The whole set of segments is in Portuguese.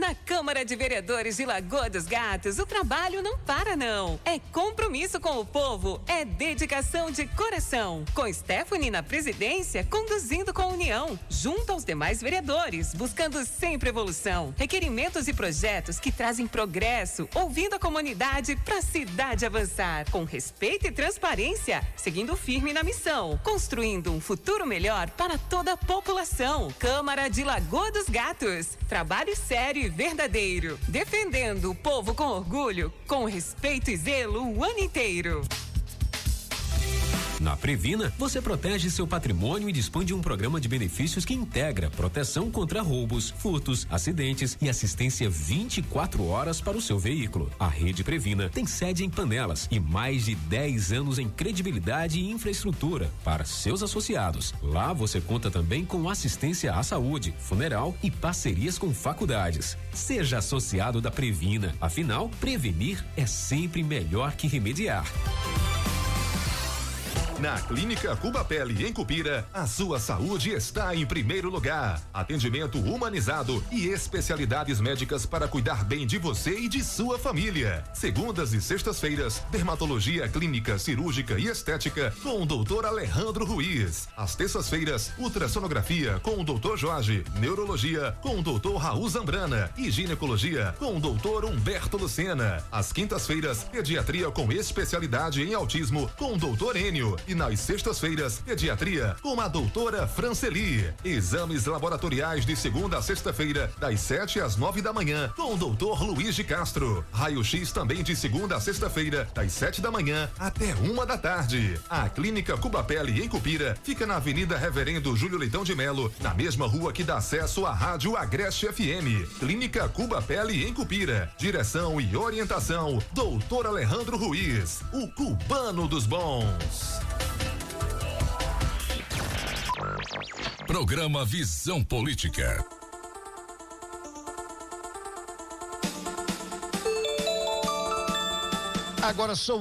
Na Câmara de Vereadores de Lagoa dos Gatos, o trabalho não para não. É compromisso com o povo, é dedicação de coração. Com Stephanie na presidência, conduzindo com a união, junto aos demais vereadores, buscando sempre evolução. Requerimentos e projetos que trazem progresso, ouvindo a comunidade para a cidade avançar. Com respeito e transparência, seguindo firme na missão, construindo um futuro melhor para toda a população. Câmara de Lagoa dos Gatos. Trabalho sério e verdadeiro. Defendendo o povo com orgulho, com respeito e zelo o ano inteiro. Na Previna, você protege seu patrimônio e dispõe de um programa de benefícios que integra proteção contra roubos, furtos, acidentes e assistência 24 horas para o seu veículo. A Rede Previna tem sede em Panelas e mais de 10 anos em credibilidade e infraestrutura para seus associados. Lá você conta também com assistência à saúde, funeral e parcerias com faculdades. Seja associado da Previna. Afinal, prevenir é sempre melhor que remediar. Na Clínica Cuba Pele, em Cupira, a sua saúde está em primeiro lugar. Atendimento humanizado e especialidades médicas para cuidar bem de você e de sua família. Segundas e sextas-feiras, dermatologia clínica, cirúrgica e estética com o Dr. Alejandro Ruiz. Às terças-feiras, ultrassonografia com o Dr. Jorge, neurologia com o Dr. Raul Zambrana e ginecologia com o Dr. Humberto Lucena. Às quintas-feiras, pediatria com especialidade em autismo com o Dr. Enio. E nas sextas-feiras, pediatria com a doutora Franceli. Exames laboratoriais de segunda a sexta-feira, das 7 às 9 da manhã, com o doutor Luiz de Castro. Raio-X também de segunda a sexta-feira, das 7 da manhã até 1 da tarde. A Clínica Cuba Pele, em Cupira, fica na Avenida Reverendo Júlio Leitão de Melo, na mesma rua que dá acesso à Rádio Agreste FM. Clínica Cuba Pele, em Cupira. Direção e orientação, doutor Alejandro Ruiz, o cubano dos bons. Programa Visão Política. Agora são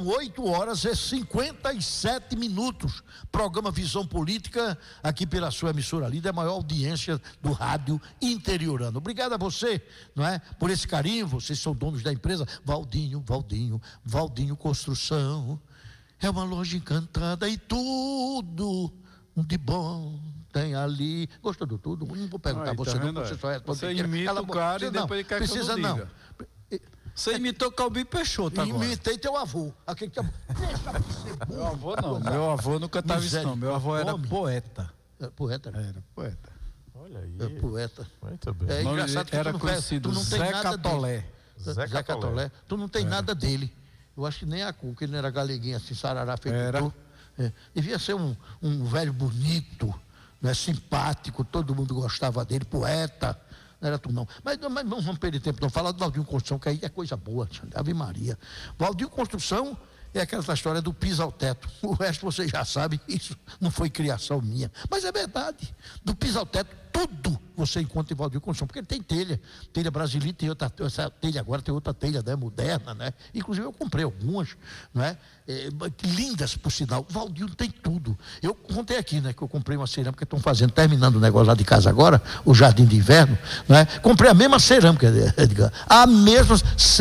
8h57. Programa Visão Política, aqui pela sua emissora líder, a maior audiência do rádio interiorano. Obrigado a você, não é? Por esse carinho, vocês são donos da empresa. Valdinho Construção. É uma loja encantada e tudo de bom tem ali. Gostou de tudo? Não vou perguntar a você, não, você só responde. Você imita o cara e depois ele quer que eu não diga. Você imitou Calbi Peixoto agora. Imitei teu avô. Aquele que... Meu avô não. Meu avô nunca estava isso não. Meu avô era poeta. Poeta? Era poeta. Olha aí. É poeta. Muito bem. É engraçado que era conhecido Zé Catolé. Zé Catolé. Tu não tem nada dele. Eu acho que nem a Cuca, ele não era galeguinho assim, sarará feito. Era. Devia ser um velho bonito, né, simpático, todo mundo gostava dele, poeta. Não era tu não. Mas não vamos perder tempo, não. Falar do Valdinho Construção, que aí é coisa boa, Ave Maria. Valdinho Construção é aquela história do piso ao teto. O resto você já sabe, isso não foi criação minha. Mas é verdade. Do piso ao teto, tudo você encontra em Valdinho Construção, porque ele tem telha brasileira, tem outra, essa telha agora tem outra telha, né, moderna, né? Inclusive eu comprei algumas, não é? Lindas por sinal. O Valdinho tem tudo. Eu contei aqui, né, que eu comprei uma cerâmica que estão terminando o negócio lá de casa agora, o Jardim de Inverno, né? Comprei a mesma cerâmica, Edgar, a mesma,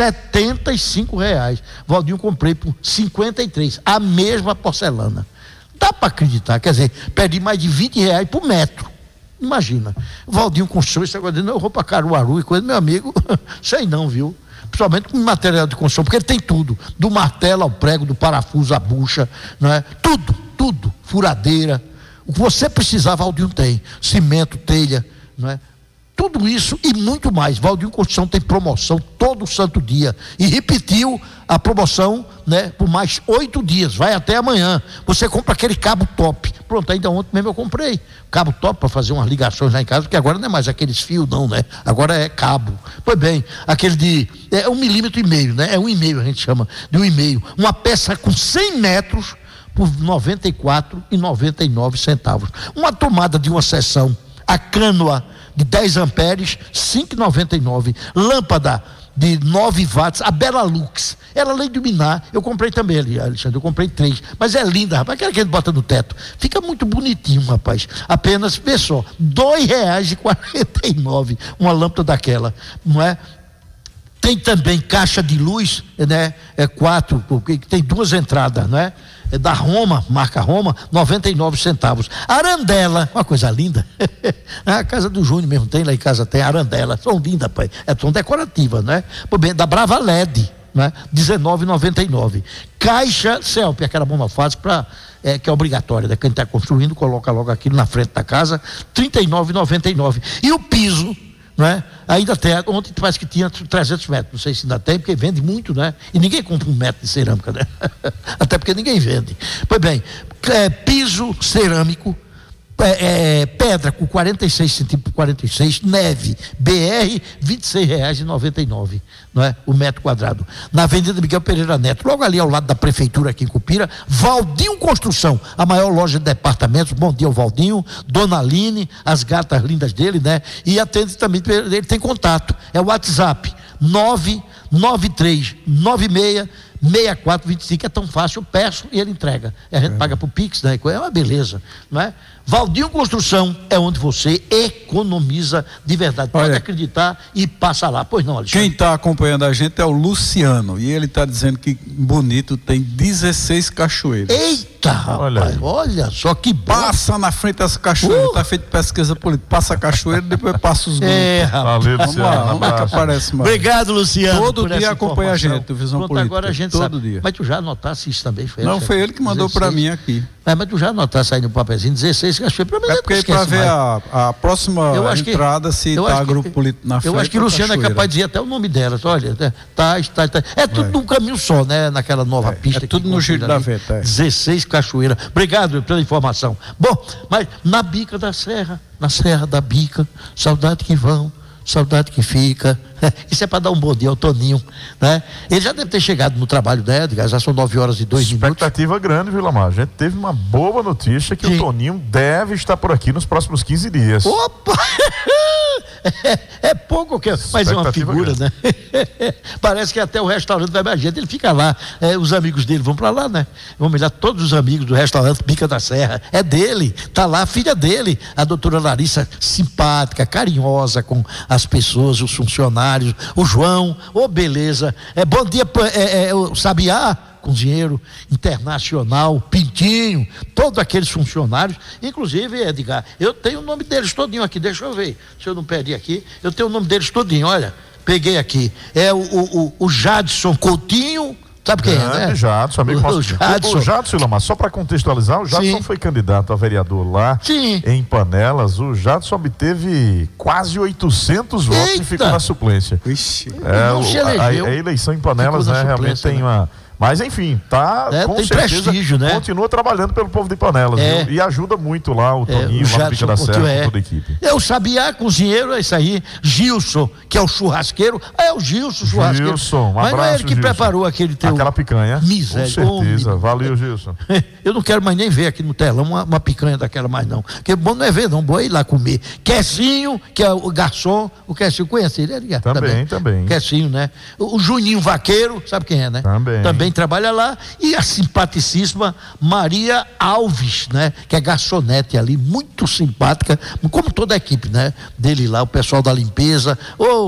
R$75. Valdinho comprei por 53, a mesma porcelana. Dá para acreditar, quer dizer, perdi mais de R$20 por metro. Imagina, Valdinho Construção, esse agora dizendo, eu vou para Caruaru e coisa, meu amigo, sei não, viu? Principalmente com material de construção, porque ele tem tudo, do martelo ao prego, do parafuso à bucha, não é? Tudo, furadeira, o que você precisar, Valdinho tem, cimento, telha, não é? Tudo isso e muito mais. Valdinho Construção tem promoção todo santo dia e repetiu a promoção, né, por mais 8 dias, vai até amanhã. Você compra aquele cabo top. Pronto, ainda ontem mesmo eu comprei cabo top para fazer umas ligações lá em casa, porque agora não é mais aqueles fios não, né? Agora é cabo. Pois bem, aquele de 1,5 milímetro, né? É 1,5 a gente chama, de 1,5. Uma peça com 100 metros por R$ 94,99. Uma tomada de uma seção, a cânoa de 10 amperes, R$ 5,99. Lâmpada de 9 watts, a Bela Lux. Era além de iluminar, eu comprei também ali, Alexandre, eu comprei 3. Mas é linda, rapaz, aquela que ele bota no teto. Fica muito bonitinho, rapaz. Apenas, vê só, R$ 2,49 uma lâmpada daquela, não é? Tem também caixa de luz, né? 4, porque tem 2 entradas, não é? É da Roma, marca Roma, 99 centavos. Arandela, uma coisa linda. A casa do Júnior mesmo tem, lá em casa tem arandela. São lindas, pai. São decorativas, né? Por bem, da Brava LED, né? R$19,99. Caixa CELP, aquela monofásica para que é obrigatória, né? Quem está construindo, coloca logo aquilo na frente da casa, R$39,99. E o piso, né? Ainda tem, ontem parece que tinha 300 metros, não sei se ainda tem, porque vende muito, né? E ninguém compra 1 metro de cerâmica, né? Até porque ninguém vende. Pois bem, piso cerâmico, pedra com 46 centímetros por 46, neve, BR, R$ 26,99, não é? O metro quadrado. Na Avenida Miguel Pereira Neto, logo ali ao lado da prefeitura aqui em Cupira, Valdinho Construção, a maior loja de departamentos. Bom dia ao Valdinho, Dona Aline, as gatas lindas dele, né? E atende também, ele tem contato, é o WhatsApp 993966425, é tão fácil, eu peço e ele entrega. A gente paga por Pix, né? É uma beleza, não é? Valdinho Construção é onde você economiza de verdade. Pode acreditar e passa lá. Pois não, Alexandre? Quem está acompanhando a gente é o Luciano e ele está dizendo que Bonito tem 16 cachoeiras. Eita, rapaz, olha só que bom. Passa na frente das cachoeiras, está feito pesquisa política, passa a cachoeira e depois passa os grupos. Valeu, Luciano. Vamos lá, que aparece mais. Obrigado, Luciano. Todo dia acompanha a gente, Visão Pronto, Política. Agora a gente todo sabe. dia. Mas tu já anotasse isso também? Não, foi ele que mandou para mim aqui. Mas tu já anotasse aí no papelzinho 16 cachoeiras. É porque para ver a próxima entrada, se está grupo político na frente. Eu acho que o Luciano é capaz de dizer até o nome delas. Olha, tá. É tudo num caminho só, né? Naquela nova pista. É tudo no Giro da Veta. 16 cachoeiras. Obrigado pela informação. Bom, mas na Bica da Serra, na Serra da Bica, saudade que vão, saudade que fica. Isso é para dar um bom dia ao Toninho, né? Ele já deve ter chegado no trabalho, né, Edgar? Já são 9h02. Expectativa grande, viu, Lamar? A gente teve uma boa notícia que o Toninho deve estar por aqui nos próximos 15 dias. Opa! É pouco que mas é uma figura, grande, né? Parece que até o restaurante vai mais gente. Ele fica lá, os amigos dele vão para lá, né? Vão melhor todos os amigos do restaurante Bica da Serra. É dele, tá lá a filha dele, a doutora Larissa, simpática, carinhosa com as pessoas, os funcionários. O João, beleza. Bom dia, o Sabiá, cozinheiro internacional, Pintinho, todos aqueles funcionários, inclusive, Edgar, eu tenho o nome deles todinho aqui, deixa eu ver, se eu não perdi aqui, eu tenho o nome deles todinho, olha, peguei aqui, o Jadson Coutinho. Sabe quem é, né? Jadson, amigo nosso. O Jadson, Lamar, só para contextualizar, o Jadson foi candidato a vereador lá em Panelas. O Jadson obteve quase 800 votos e ficou na suplência. Ixi. A eleição em Panelas, né, realmente tem uma... Mas enfim, com tem certeza prestígio, né? Continua trabalhando pelo povo de Panelas, viu? E ajuda muito lá o Toninho, lá no Bica da Serra, com toda a equipe. Eu sabia, cozinheiro, é isso aí. Gilson, que é o churrasqueiro. É o Gilson, churrasqueiro. Gilson, mas não é ele que preparou aquela picanha. Miséria. Com certeza. Valeu, Gilson. Eu não quero mais nem ver aqui no telão uma picanha daquela mais não. Porque bom não é ver, não. Bom é ir lá comer. Quessinho, que é o garçom. O Quessinho, conhece ele? Também. Quessinho, né? O Juninho Vaqueiro, sabe quem é, né? Também trabalha lá, e a simpaticíssima Maria Alves, né? Que é garçonete ali, muito simpática, como toda a equipe, né? Dele lá, o pessoal da limpeza,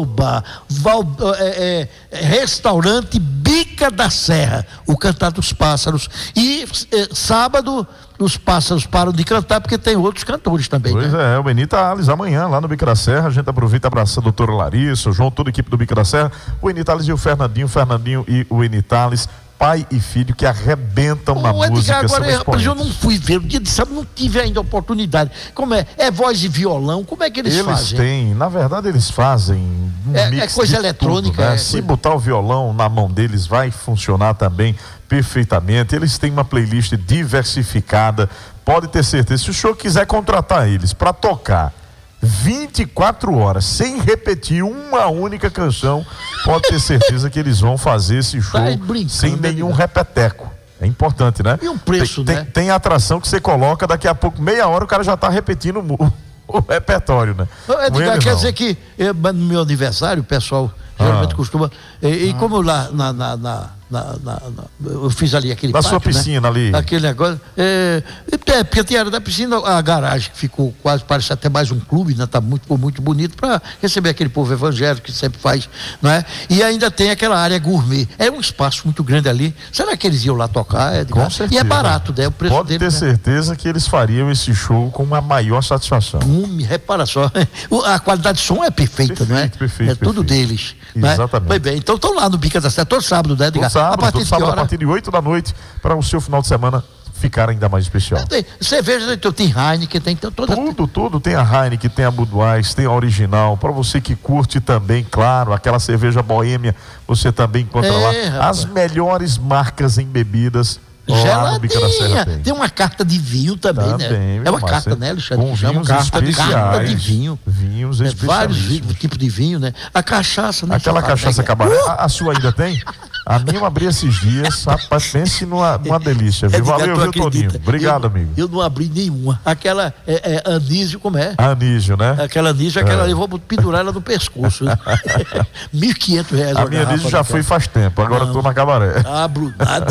restaurante Bica da Serra, o Cantar dos Pássaros, e sábado os pássaros param de cantar porque tem outros cantores também. Pois o Benita Alves amanhã lá no Bica da Serra, a gente aproveita e abraça a doutora Larissa, o João, toda a equipe do Bica da Serra, o Benita Alves e o Fernandinho e o Benita Alves, pai e filho que arrebentam na música. Agora, eu não fui ver, o dia de sábado não tive ainda oportunidade. Como é? É voz e violão? Como é que eles fazem? Na verdade eles fazem mix coisa eletrônica. Tudo, né? Se botar o violão na mão deles vai funcionar também perfeitamente. Eles têm uma playlist diversificada, pode ter certeza. Se o senhor quiser contratar eles para tocar 24 horas, sem repetir uma única canção, pode ter certeza que eles vão fazer esse show sem nenhum repeteco. É importante, né? E um preço, tem atração que você coloca, daqui a pouco, meia hora, o cara já está repetindo o repertório, né? Edgar, quer dizer que no meu aniversário, o pessoal geralmente costuma. E como lá eu fiz ali aquele da pátio, sua piscina, né? Ali. Aquele negócio. Porque tinha da piscina a garagem, que ficou quase, parece até mais um clube, né? Ficou muito bonito para receber aquele povo evangélico que sempre faz, não é? E ainda tem aquela área gourmet. É um espaço muito grande ali. Será que eles iam lá tocar, Edgar? Com certeza. E é barato, né? O preço Pode dele, ter certeza que eles fariam esse show com uma maior satisfação. Repara só. A qualidade de som é perfeita, não é? Perfeito. Tudo deles. Exatamente. Pois bem, então estão lá no Bica da Serra, todo sábado, né, Edgar? A partir de 8 da noite, para o seu final de semana ficar ainda mais especial. Tem cerveja, tem Heineken, tem toda... Tudo. Tem a Heineken, tem a Budweiser, tem a original. Para você que curte também, claro, aquela cerveja boêmia, você também encontra lá. Rapaz. As melhores marcas em bebidas. Geladinha. Tem uma carta de vinho também, né? É uma carta, né, Alexandre? Com vinhos carta de vinho. Vinhos especiais. Vários tipos de vinho, né? A cachaça, né? Aquela cachaça cabaré. A sua ainda tem? A minha eu abri esses dias, rapaz, pense numa delícia, viu? Valeu, viu, Toninho? Obrigado, amigo. Eu não abri nenhuma. Aquela anísio, como é? Anísio, né? Aquela anísio, eu vou pendurar ela no pescoço. R$1.500. A minha anísio já foi faz tempo, agora eu tô na cabaré. Brunada.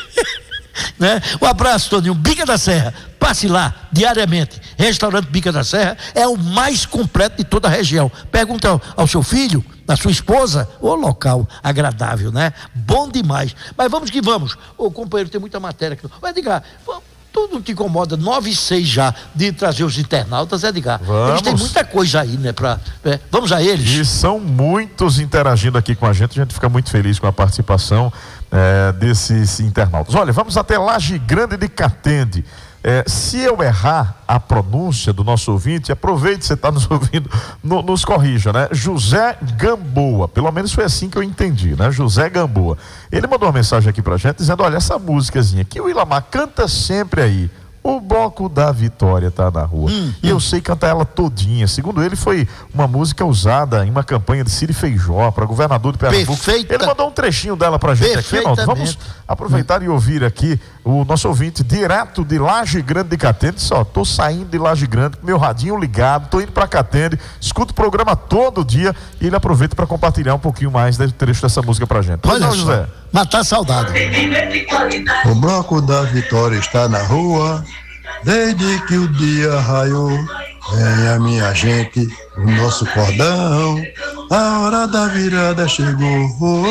Né? Um abraço, Toninho. Bica da Serra, passe lá diariamente. Restaurante Bica da Serra é o mais completo de toda a região. Pergunta ao seu filho, à sua esposa, o local agradável, né? Bom demais. Mas vamos que vamos. O companheiro tem muita matéria aqui. Edgar, tu não te incomoda 9h06 já de trazer os internautas, Edgar? Vamos. Eles têm muita coisa aí, né? Vamos a eles. E são muitos interagindo aqui com a gente fica muito feliz com a participação desses internautas. Olha, vamos até Laje Grande de Catende. Se eu errar a pronúncia do nosso ouvinte, aproveite, você está nos ouvindo, nos corrija, né? José Gamboa, pelo menos foi assim que eu entendi, né? José Gamboa. Ele mandou uma mensagem aqui pra gente dizendo, olha, essa músicazinha que o Ilamar canta sempre aí, o Bloco da Vitória tá na rua. E eu sei cantar ela todinha. Segundo ele, foi uma música usada em uma campanha de Ciro Feijó para governador de Pernambuco. Perfeita. Ele mandou um trechinho dela pra gente aqui, Naldo. Vamos aproveitar e ouvir aqui o nosso ouvinte direto de Laje Grande de Catende. Só tô saindo de Laje Grande com meu radinho ligado, tô indo pra Catende, escuto o programa todo dia e ele aproveita para compartilhar um pouquinho mais do trecho dessa música pra gente. Olha, José. Matar a saudade. O Bloco da Vitória está na rua, desde que o dia raiou. Venha, minha gente, o nosso cordão, a hora da virada chegou.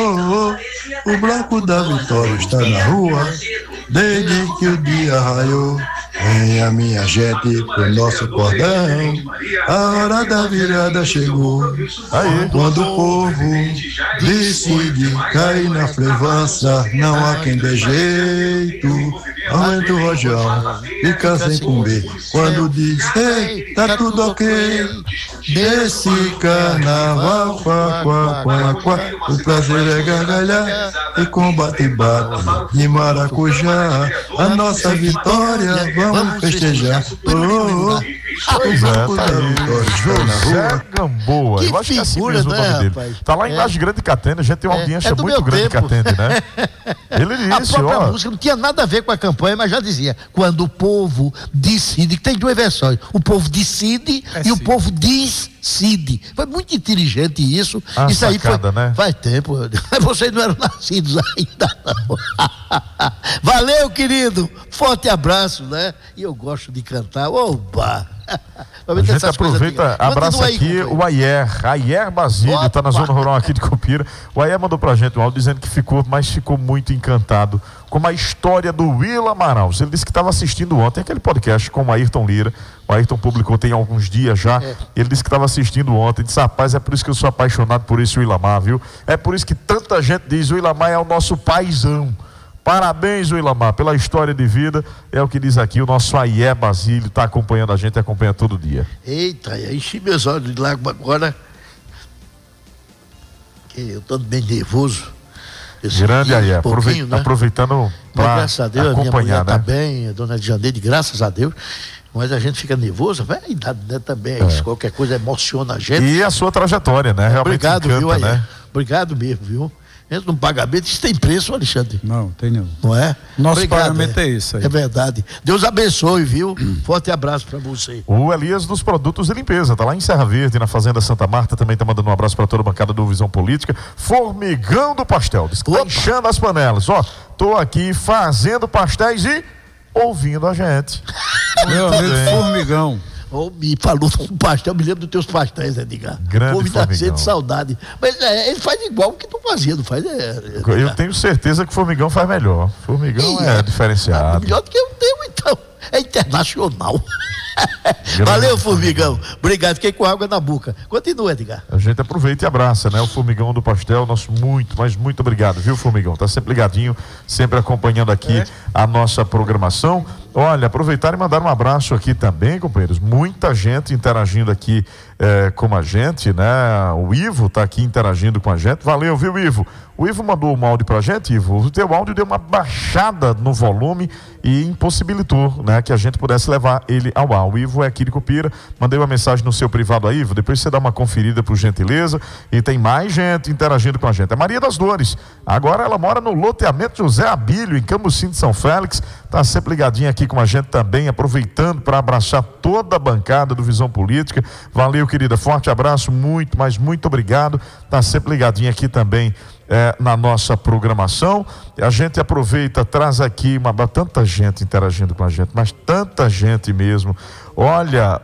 O Bloco da Vitória está na rua, desde que o dia raiou. Venha, minha gente, pro nosso cordão, a hora da virada chegou. Aí. Quando o povo decide cair na frevança, não há quem dê jeito. Aumenta o rojão, fica sem comer. Quando diz, ei, tá tudo ok. Nesse carnaval, o prazer é gargalhar e combate bate de maracujá. A nossa vitória, vamos festejar. Pois é, tá aí. José Gamboa. Que eu acho que é assim figura, mesmo, né, o nome dele. rapaz? Tá lá em Laje Grande de Catende, a gente tem uma audiência do muito meu grande de tempo. Catende, né? Ele A disse, própria ó. música não tinha nada a ver com a campanha, mas já dizia, quando o povo decide, que tem duas versões, o povo decide e o povo decide. Foi muito inteligente isso. Isso aí sacada, né? Faz tempo. Vocês não eram nascidos ainda, não. Valeu, querido. Forte abraço, né? E eu gosto de cantar. Oba! A gente aproveita, abraça aqui o Ayer Basílio, está na zona rural aqui de Cupira. O Ayer mandou pra gente um áudio dizendo que ficou muito encantado com a história do Willa Amaral. Ele disse que estava assistindo ontem aquele podcast com o Ayrton Lira. O Ayrton publicou tem alguns dias já. Ele disse que estava assistindo ontem. Disse, rapaz, é por isso que eu sou apaixonado por esse Willamar, viu? É por isso que tanta gente diz o Willamar é o nosso paizão. Parabéns, Willamar, pela história de vida. É o que diz aqui o nosso Ayer Basílio, está acompanhando a gente, acompanha todo dia. Eita, enchi meus olhos de lágrimas agora. Eu estou bem nervoso. Grande Ayer, aproveitando para graças a Deus, acompanhar, a minha mulher né? está bem, a dona de Janeiro, graças a Deus. Mas a gente fica nervoso, velho, né, também é isso, qualquer coisa emociona a gente. E a sua trajetória, né? Realmente obrigado, encanta, viu, Ayer? né? Obrigado mesmo, viu? Entra num pagamento, isso tem preço, Alexandre? Não, tem não. Não é? Nosso Obrigado, pagamento é isso aí. É verdade. Deus abençoe, viu? Forte abraço para você. O Elias dos Produtos de Limpeza, tá lá em Serra Verde, na Fazenda Santa Marta, também tá mandando um abraço para toda a bancada do Visão Política. Formigão do Pastel, diz que tá enchendo as panelas. Ó, tô aqui fazendo pastéis e ouvindo a gente. Meu amigo Formigão. Me falou do pastel, me lembro dos teus pastéis, Edgar. Grande Formigão. De saudade. Mas ele faz igual o que tu fazia, não faz? Eu tenho certeza que Formigão faz melhor. Formigão é diferenciado. Melhor do que eu tenho, então. É internacional. Valeu, Formigão. Obrigado, fiquei com água na boca. Continua, Edgar. A gente aproveita e abraça, né? O Formigão do Pastel, nosso muito obrigado, viu, Formigão? Tá sempre ligadinho, sempre acompanhando aqui a nossa programação. Olha, aproveitar e mandar um abraço aqui também, companheiros. Muita gente interagindo aqui com a gente, né? O Ivo tá aqui interagindo com a gente. Valeu, viu, Ivo? O Ivo mandou um áudio pra gente, Ivo. O teu áudio deu uma baixada no volume e impossibilitou, né, que a gente pudesse levar ele ao ar. O Ivo é aqui de Cupira. Mandei uma mensagem no seu privado aí, Ivo. Depois você dá uma conferida, por gentileza. E tem mais gente interagindo com a gente. A Maria das Dores. Agora ela mora no loteamento José Abílio, em Cambucim de São Félix. Tá sempre ligadinha aqui com a gente também, aproveitando para abraçar toda a bancada do Visão Política. Valeu, querida. Forte abraço, muito obrigado. Tá sempre ligadinha aqui também na nossa programação. A gente aproveita, traz aqui tanta gente interagindo com a gente, mas tanta gente mesmo. Olha,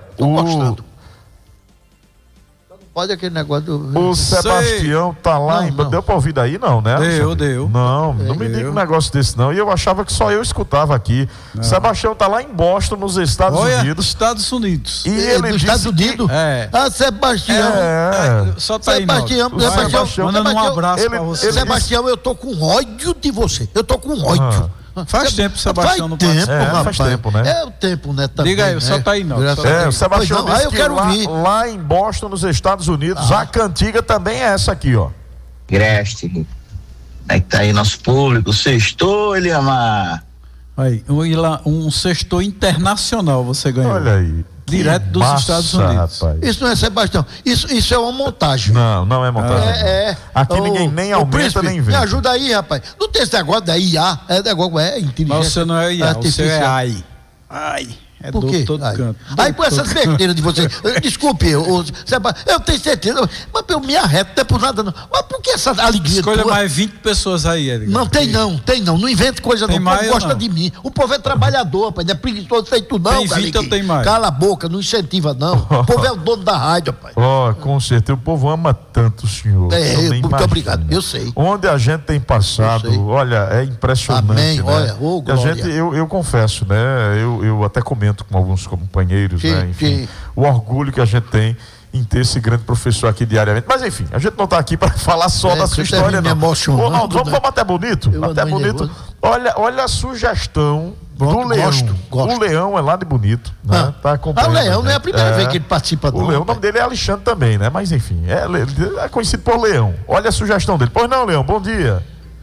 Pode aquele negócio do... O Sebastião tá lá não. Deu pra ouvir daí, não, né? Deu. Não me diga um negócio desse, não. E eu achava que só eu escutava aqui. Não. Sebastião tá lá em Boston, nos Estados Unidos. Estados Unidos. E ele nos Estados Unidos? Sebastião. Só tá Sebastião, mandando um abraço pra você. Sebastião, eu tô com ódio de você. Eu tô com ódio. Faz tempo, Sebastião, não pode ser. Faz tempo, né? É o tempo, né? Também, diga aí, só tá aí não. O Sebastião disse eu quero lá em Boston, nos Estados Unidos, a cantiga também é essa aqui, ó. Greste, como é que tá aí nosso público? Sextou, Eliamar. Aí, um sextou internacional você ganhou. Olha aí. Direto dos Estados Unidos. Rapaz. Isso não é, Sebastião. Isso é uma montagem. Não é montagem. Aqui ninguém nem aumenta, príncipe, nem vê. Me ajuda aí, rapaz. Não tem esse negócio da IA. É inteligência. Mas você não é IA, você é AI. É por quê? Todo canto. Aí com essas besteiras de vocês. Desculpe, eu tenho certeza, mas eu me arreto, não é por nada não. Mas por que essa alegria? Escolha mais 20 pessoas aí, Edgar. Não, tem não. Não invente coisa não. O povo gosta de mim. O povo é trabalhador, rapaz. Não é preguiçoso feito não, tem 20 ou tem mais? Cala a boca, não incentiva não. O povo é o dono da rádio, rapaz. Com certeza, o povo ama tanto o senhor. Muito obrigado, eu sei. Onde a gente tem passado, olha, é impressionante. Amém, né? olha, a gente, eu confesso, né? Eu até comento com alguns companheiros, né? Enfim, o orgulho que a gente tem em ter esse grande professor aqui diariamente. Mas enfim, a gente não está aqui para falar só da sua história, não. Vamos até bonito. Até bonito. Olha a sugestão do Leão. Gosto. O Leão é lá de Bonito, né? Tá acompanhando. O Leão não é a primeira vez que ele participa do. O Leão, o nome dele é Alexandre também, né? Mas enfim, é conhecido por Leão. Olha a sugestão dele. Pois não, Leão, bom dia.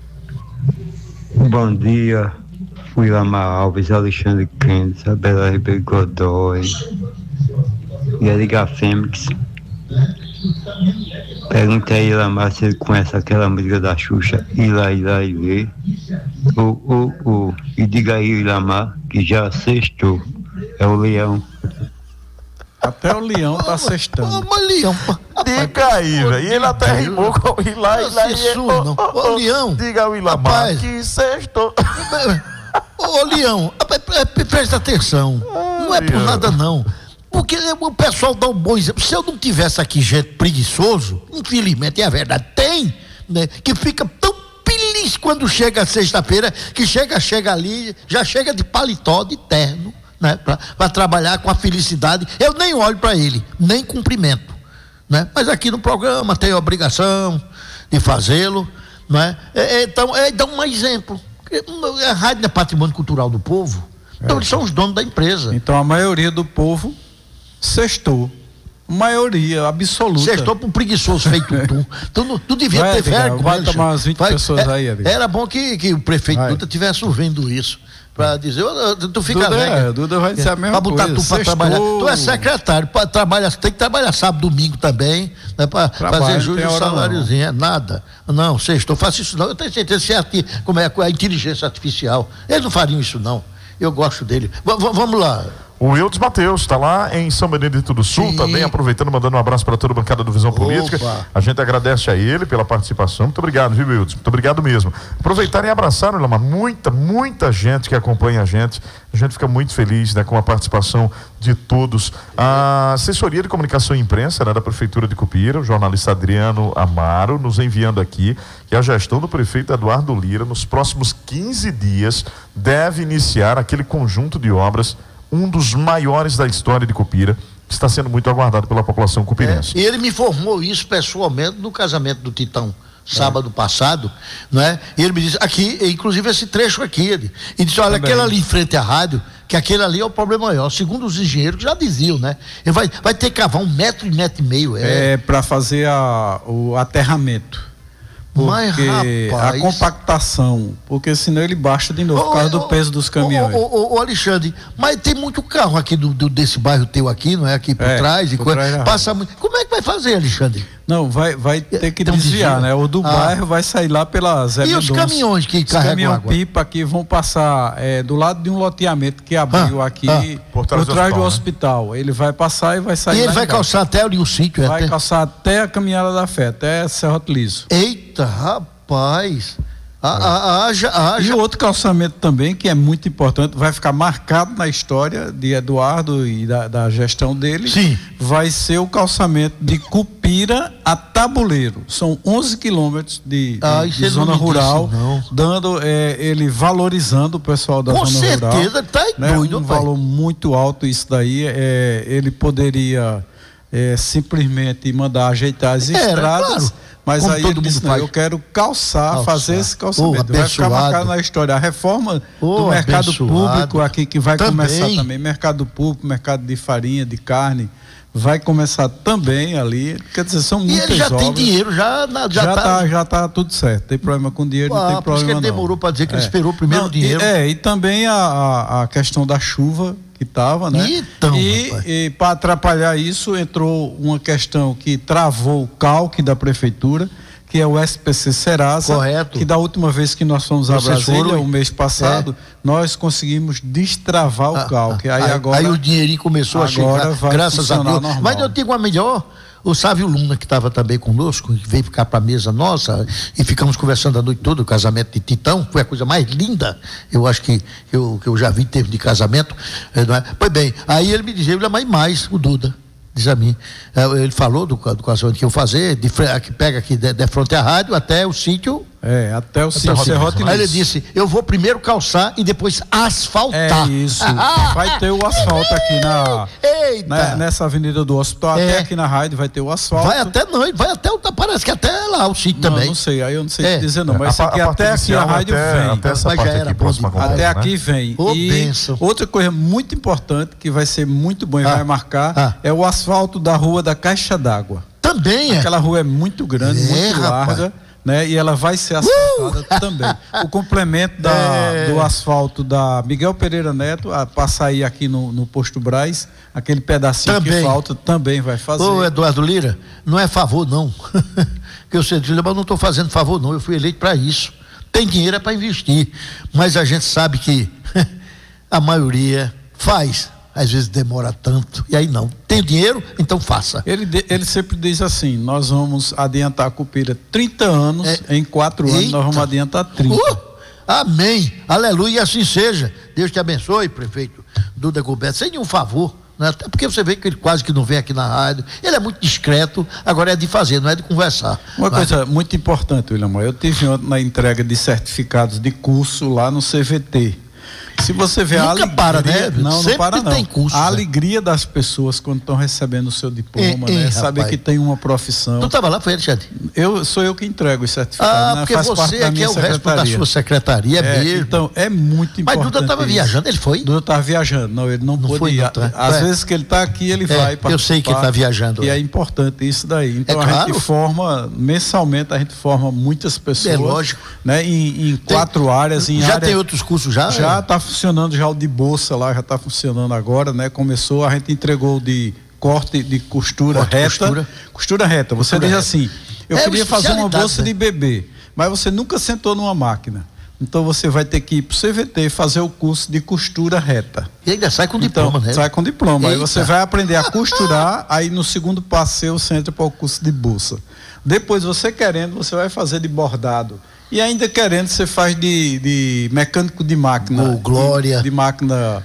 Bom dia. Eliamar Alves, Alexandre Kennedy, Isabela Ribeiro Godoy e Edgar Fêmix. Pergunta aí, Eliamar, se ele conhece aquela música da Xuxa, Ila e Vê. E diga aí, Eliamar, que já sextou. É o Leão. Até o Leão tá sextando. Leão, diga aí, velho. E ele até rimou com o Ila e Leão. Diga o Eliamar que sextou. Ô Leão, presta atenção. Não é por nada não. Porque o pessoal dá um bom exemplo. Se eu não tivesse aqui gente preguiçoso, infelizmente é a verdade, tem, né? Que fica tão feliz quando chega a sexta-feira, que chega ali, já chega de paletó, de terno, né? Pra trabalhar com a felicidade. Eu nem olho para ele, nem cumprimento, né? Mas aqui no programa tem a obrigação de fazê-lo, né? Então, dá um exemplo. A rádio é patrimônio cultural do povo, então eles são os donos da empresa. Então a maioria do povo sextou, maioria absoluta. Sextou para um preguiçoso feito tu. Tu devia ter vergonha. Vai tomar umas 20 pessoas aí, Edgar. Era bom que o prefeito Dutra estivesse ouvindo isso, Pra dizer, tu fica velho. Duda vai dizer a mesma coisa. Pra botar tu pra trabalhar. Tu é secretário, tem que trabalhar sábado, domingo também, né? Pra fazer jus ao saláriozinho. Nada. Não, sextou, faço isso não. Eu tenho certeza que como é a inteligência artificial. Eles não fariam isso não. Eu gosto dele. Vamos lá. O Eudes Mateus está lá em São Benedito do Sul. Sim. Também, aproveitando, mandando um abraço para toda a bancada do Visão Política. A gente agradece a ele pela participação. Muito obrigado, viu, Eudes? Muito obrigado mesmo. Aproveitar e abraçar, Lama, muita gente que acompanha a gente. A gente fica muito feliz, né, com a participação de todos. A assessoria de comunicação e imprensa, né, da Prefeitura de Cupira, o jornalista Adriano Amaro, nos enviando aqui que a gestão do prefeito Eduardo Lira, nos próximos 15 dias, deve iniciar aquele conjunto de obras, um dos maiores da história de Cupira, que está sendo muito aguardado pela população cupirense. E ele me informou isso pessoalmente no casamento do Titão, sábado passado, não é? E ele me disse, aqui, inclusive esse trecho aqui, ele disse, olha, aquele ali em frente à rádio, que aquele ali é o problema maior, segundo os engenheiros já diziam, né? Ele vai ter que cavar 1,5 metros. Para fazer o aterramento. Porque a compactação, porque senão ele baixa de novo por causa do peso dos caminhões. Alexandre, mas tem muito carro aqui desse bairro teu aqui, não é? Aqui por trás, passa muito. Como é que vai fazer, Alexandre? Não, vai ter que desviar, né? O do bairro vai sair lá pela Zé Mendonça. E os caminhões que carregam água? Os caminhões-pipa que vão passar do lado de um loteamento que abriu aqui por trás do hospital. Ele vai passar e vai sair. E ele vai calçar até o sítio? Vai calçar até a Caminhada da Fé, até Serrote Liso. Eita, rapaz! E outro calçamento também, que é muito importante, vai ficar marcado na história de Eduardo e da gestão dele. Sim. Vai ser o calçamento de Cupira a Tabuleiro. São 11 quilômetros de zona rural, dando ele valorizando o pessoal da zona rural. Com certeza, tá doido, um valor muito alto isso daí. Ele poderia simplesmente mandar ajeitar as estradas. Claro. Mas como aí ele disse, não, eu quero fazer esse calçamento. Vai ficar marcado na história. A reforma do mercado público aqui, que vai começar também. Mercado público, mercado de farinha, de carne, vai começar também ali. Quer dizer, são muitas obras. E ele já tem dinheiro, já tá tudo certo. Tem problema com dinheiro, não tem problema não. Por isso que ele demorou para dizer que ele esperou primeiro o dinheiro. E também a questão da chuva que estava, né? Então, e para atrapalhar isso, entrou uma questão que travou o calque da prefeitura, que é o SPC Serasa. Correto. Que da última vez que nós fomos a Brasília, o mês passado, nós conseguimos destravar o calque. Aí o dinheirinho começou a chegar, graças a Deus. Normal. Mas eu digo a melhor. O Sávio Luna, que estava também conosco, que veio ficar para a mesa nossa, e ficamos conversando a noite toda, o casamento de Titão, foi a coisa mais linda, eu acho que eu já vi em termos de casamento, não é? Pois bem, aí ele me dizia, mais, o Duda, diz a mim, ele falou do casamento que eu fazer, que pega aqui de frente à rádio até o sítio. Até o sítio Serrote Liso. Aí ele disse, eu vou primeiro calçar e depois asfaltar. Isso. Vai ter o asfalto aqui nessa avenida do hospital, até aqui na rádio vai ter o asfalto. Parece que até lá o sítio também. Não sei, aí eu não sei te dizer não, mas aqui até aqui a rádio vem. Até essa parte aqui próxima. Até aqui vem. E outra coisa muito importante, que vai ser muito bom e vai marcar, é o asfalto da rua da Caixa d'Água. Também Aquela rua é muito grande, muito larga. Né? E ela vai ser asfaltada também. O complemento do asfalto da Miguel Pereira Neto, para sair aqui no Posto Brás, aquele pedacinho que falta, também vai fazer. Ô, Eduardo Lira, não é favor não. Que eu sei dizer, mas não estou fazendo favor não, eu fui eleito para isso. Tem dinheiro para investir, mas a gente sabe que a maioria faz. Às vezes demora tanto, e aí não. Tem dinheiro, então faça. Ele sempre diz assim, nós vamos adiantar a Cupira 30 anos, em 4 anos nós vamos adiantar 30. Amém, aleluia, e assim seja. Deus te abençoe, prefeito Duda Gilberto, sem nenhum favor, né? Até porque você vê que ele quase que não vem aqui na rádio, ele é muito discreto, agora é de fazer, não é de conversar. Uma coisa muito importante, William, eu tive ontem na entrega de certificados de curso lá no CVT. Se você vê a alegria, para, né? Não para não. Tem curso, a alegria das pessoas quando estão recebendo o seu diploma, né? Saber que tem uma profissão. Tu estava lá, foi, Alexandre? Sou eu que entrego os certificados, porque faz parte da minha secretaria. Da sua secretaria mesmo. Então, é muito importante. Mas Duda estava viajando, ele foi? Duda estava viajando, não, ele não pôde ir. Às vezes que ele está aqui, ele vai participar. Eu sei que ele está viajando. E é importante isso daí. Então a gente forma, mensalmente, a gente forma muitas pessoas. É lógico. Né? Em 4 áreas. Já tem outros cursos já? Já está funcionando já o de bolsa lá, já está funcionando agora, né? Começou, a gente entregou de corte de costura reta. Costura reta. Você diz assim, eu queria fazer uma bolsa de bebê, mas você nunca sentou numa máquina. Então você vai ter que ir para o CVT fazer o curso de costura reta. E ainda sai com diploma, né? Sai com diploma. Aí você vai aprender a costurar, aí no segundo passeio você entra para o curso de bolsa. Depois você querendo, você vai fazer de bordado. E ainda querendo, você faz de mecânico de máquina. Glória. De máquina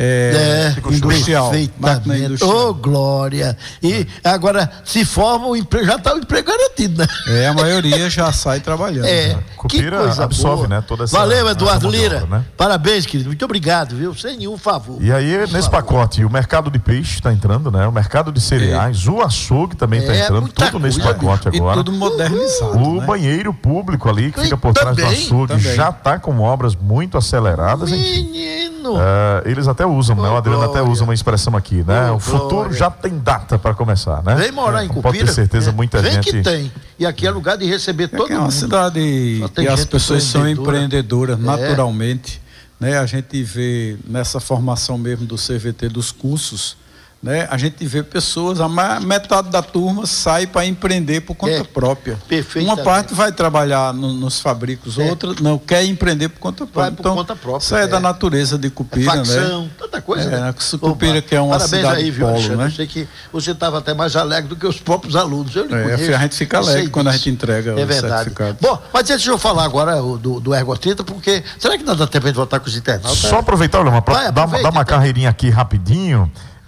industrial. Máquina industrial. Glória. E agora, se forma o emprego, já está o emprego garantido, né? A maioria já sai trabalhando. Que coisa absorve, boa. Né? Toda essa. Valeu, Eduardo Lira. Né? Parabéns, querido. Muito obrigado, viu? Sem nenhum favor. E aí, nesse pacote, o mercado de peixe está entrando, né? O mercado de cereais, o açougue também está entrando, tudo nesse pacote agora. E tudo modernizado. O banheiro público ali, que fica por trás do açougue, já está com obras muito aceleradas. Menino! Eles até usam, né? O Adriano até usa uma expressão aqui, né? O futuro já tem data para começar, né? Vem morar em Cupira. Pode ter certeza, muita gente. Que tem. E aqui é lugar de receber todo mundo. É uma cidade que as pessoas são empreendedoras naturalmente, né? A gente vê nessa formação mesmo do CVT, dos cursos, né? A gente vê pessoas, metade da turma sai para empreender por conta própria. Uma parte vai trabalhar nos fabricos, outra não, quer empreender por conta própria. Por conta própria. Isso é da natureza de Cupira, facção, tanta coisa, né? Cupira que é uma cidade aí, viu, polo, né? Eu sei que você estava até mais alegre do que os próprios alunos. Eu a gente fica alegre quando a gente entrega o certificado. Bom, mas deixa eu falar agora do Ergotrita, porque será que não dá tempo de voltar com os internautas? Só aproveitar, olha, para dar uma carreirinha aqui rapidinho.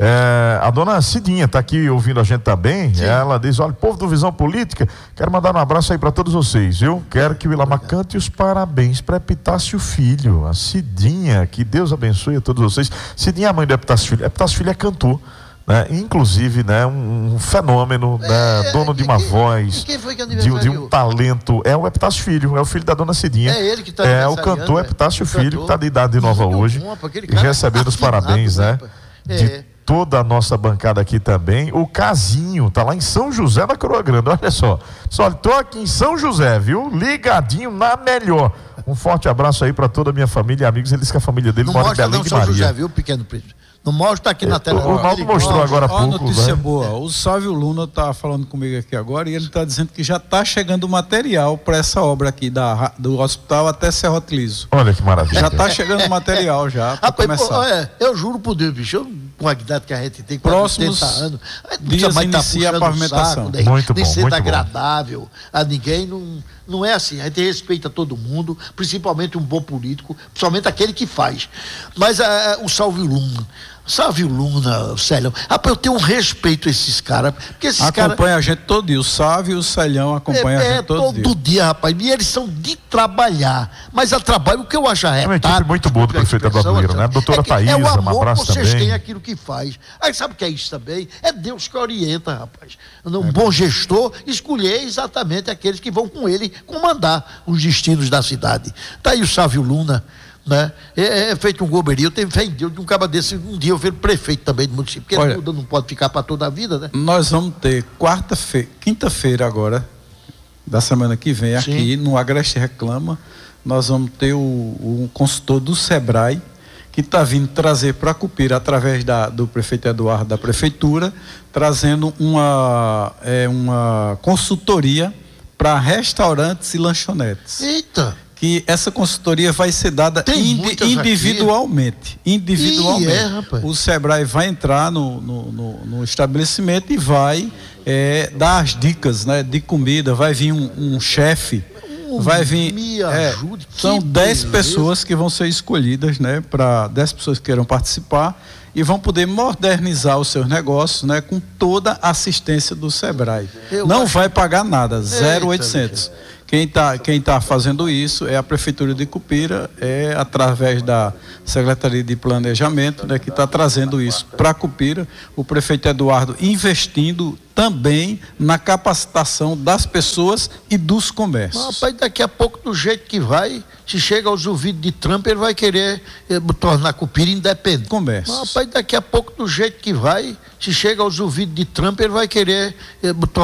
A dona Cidinha está aqui ouvindo a gente também. Ela diz: olha, povo do Visão Política, quero mandar um abraço aí para todos vocês, viu? Quero que o Ilamar cante os parabéns para Epitácio Filho, a Cidinha, que Deus abençoe a todos vocês. Cidinha é a mãe do Epitácio Filho. Epitácio Filho é cantor, né? Inclusive, né, um fenômeno, né? Dono de uma voz, de um talento. É o Epitácio Filho, é o filho da dona Cidinha. É ele que está o cantor Epitácio Filho, que está de idade nova hoje, e recebendo os parabéns, né? De toda a nossa bancada aqui também. O Casinho tá lá em São José da Coroa Grande, olha só. Tô aqui em São José, viu? Ligadinho na melhor. Um forte abraço aí para toda a minha família e amigos. Ele disse que a família dele mora em Belém de Maria. São José, viu, Pequeno Príncipe? Não mostra aqui na tela. O Naldo mostrou agora há pouco. Notícia boa. O Sávio Luna tá falando comigo aqui agora e ele tá dizendo que já tá chegando material para essa obra aqui do hospital até Serrote Liso. Olha que maravilha. Já tá chegando material já para começar. Eu juro por Deus, bicho, com a idade que a gente tem, próximos 80 anos, dias inicia a pavimentação. Nem sendo agradável a ninguém, não é assim. A gente respeita todo mundo, principalmente um bom político, principalmente aquele que faz. Mas o Sávio Luna, Celhão. Eu tenho um respeito a esses caras, porque esses caras acompanha a gente todo dia. O Sávio e o Celhão acompanham a gente todo dia, rapaz. E eles são de trabalhar. Mas a trabalho, o que eu acho é uma equipe muito boa do prefeito Eduardo Lira, né? A doutora Thaísa, um abraço também. Vocês têm aquilo que faz. Aí sabe o que é isso também? É Deus que orienta, rapaz. Um bom gestor escolher exatamente aqueles que vão com ele comandar os destinos da cidade. Tá aí o Sávio Luna, né? É feito um goberio, eu tenho fé em Deus de um cara desse. Um dia eu vejo prefeito também do município, porque ele não pode ficar para toda a vida, né? Nós vamos ter quinta-feira agora, da semana que vem, aqui no Agreste Reclama, nós vamos ter o consultor do Sebrae, que está vindo trazer para Cupira, através do prefeito Eduardo, da prefeitura, trazendo uma consultoria para restaurantes e lanchonetes. Eita! Que essa consultoria vai ser dada individualmente. O Sebrae vai entrar no estabelecimento e vai dar as dicas, né, de comida. Vai vir um chefe, vai vir. São 10 pessoas que vão ser escolhidas, né, para 10 pessoas que queiram participar e vão poder modernizar os seus negócios, né, com toda a assistência do Sebrae. Não vai pagar nada, 0,800. Quem tá fazendo isso é a Prefeitura de Cupira, através da Secretaria de Planejamento, né, que está trazendo isso para Cupira. O prefeito Eduardo investindo também na capacitação das pessoas e dos comércios. Rapaz, daqui a pouco, do jeito que vai, se chega aos ouvidos de Trump, ele vai querer tornar Cupira independente. Comércio. Rapaz, daqui a pouco, do jeito que vai, se chega aos ouvidos de Trump, ele vai querer